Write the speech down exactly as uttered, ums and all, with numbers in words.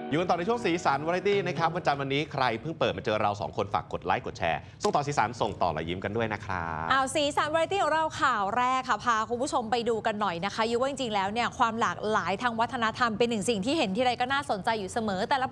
อยู่กันต่อในช่วงสีสันวาไรตี้นะครับวันจันทร์วันนี้ใครเพิ่งเปิดมาเจอเราสองคนฝากกดไลค์กดแชร์ส่งต่อสีสันส่งต่อรอยยิ้มกันด้วยนะครับอ้าวสีสันวาไรตี้ของเราข่าวแรกค่ะพาคุณผู้ชมไปดูกันหน่อยนะคะยุว่าจริงๆแล้วเนี่ยความหลากหลายทางวัฒนธรรมเป็นหนึ่งสิ่งที่เห็นที่ไรก็น่าสนใจอยู่เสมอแต่ละ